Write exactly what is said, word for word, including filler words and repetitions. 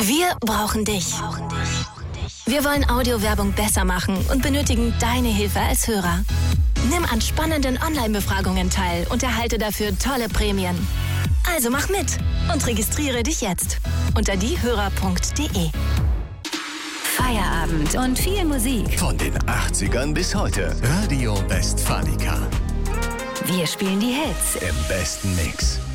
Wir brauchen dich. Wir wollen Audiowerbung besser machen und benötigen deine Hilfe als Hörer. Nimm an spannenden Online-Befragungen teil und erhalte dafür tolle Prämien. Also mach mit und registriere dich jetzt unter diehörer punkt de. Feierabend und viel Musik. Von den achtzigern bis heute. Radio Westfalica. Wir spielen die Hits Im besten Mix.